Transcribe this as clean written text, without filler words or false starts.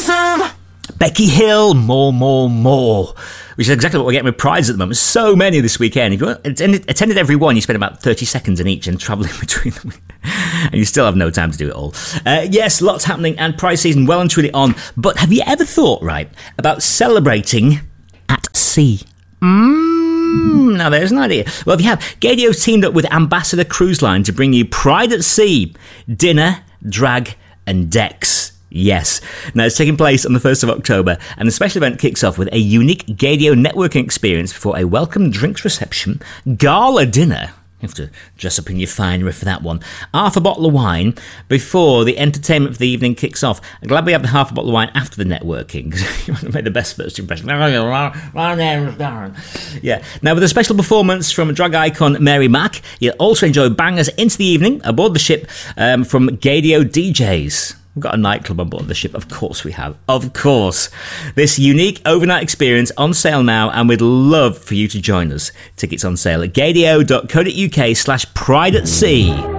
awesome. Becky Hill, more. Which is exactly what we're getting with prizes at the moment. So many this weekend. If you attended every one, you spend about 30 seconds in each and travelling between them. And you still have no time to do it all. Yes, lots happening and prize season well and truly on. But have you ever thought, right, about celebrating at sea? Now there's an idea. Well, if you have, Gadio's teamed up with Ambassador Cruise Line to bring you Pride at Sea, dinner, drag and decks. Yes. Now, it's taking place on the 1st of October, and the special event kicks off with a unique Gadio networking experience before a welcome drinks reception, gala dinner. You have to dress up in your finery for that one. Half a bottle of wine before the entertainment for the evening kicks off. I'm glad we have the half a bottle of wine after the networking, because you want to make the best first impression. Yeah. Now, with a special performance from drag icon Mary Mack, you'll also enjoy bangers into the evening aboard the ship from Gadio DJs. We've got a nightclub on board the ship. Of course we have. Of course. This unique overnight experience on sale now, and we'd love for you to join us. Tickets on sale at gadio.co.uk/Pride at Sea.